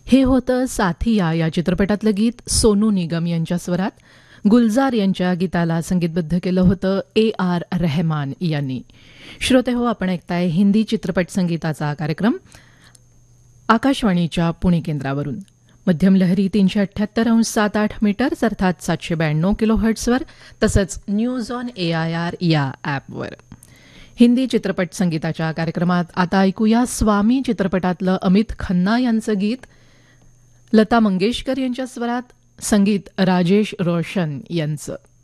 हे होतं साथिया या चित्रपटातलं गीत सोनू निगम यांच्या स्वरात. गुलजार यांच्या गीताला संगीतबद्ध केलं होतं AR रहमान यांनी. श्रोते हो, आपण ऐकताय हिंदी चित्रपट संगीताचा कार्यक्रम आकाशवाणीच्या पुणे केंद्रावरून. मध्यम लहरी 378.78 मीटर्स अर्थात 792 किलोहर्ट्झवर, तसंच न्यूज ऑन AIR या ॲपवर. हिंदी चित्रपट संगीताच्या कार्यक्रमात आता ऐकूया स्वामी चित्रपटातलं अमित खन्ना यांचं गीत. लता मंगेशकर यांच्या स्वरात, संगीत राजेश रोशन यांचं.